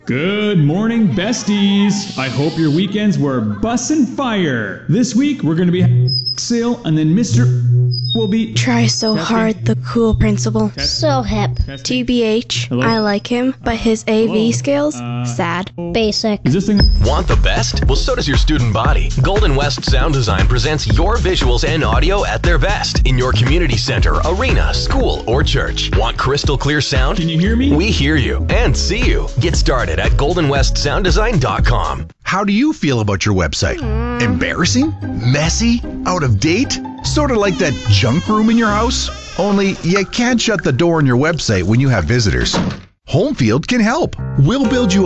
Good morning, besties. I hope your weekends were bussin' fire. This week, we're going to be sale, and then Mr. will be... Try so hard, the cool principal. So hip. TBH, Hello? I like him, but his AV skills, sad. Basic. Is this thing... Want the best? Well, so does your student body. Golden West Sound Design presents your visuals and audio at their best in your community center, arena, school, or church. Want crystal clear sound? Can you hear me? We hear you and see you. Get started at goldenwestsounddesign.com. How do you feel about your website? Embarrassing? Messy? Out of date? Sort of like that junk room in your house? Only you can't shut the door on your website when you have visitors. Homefield can help. We'll build you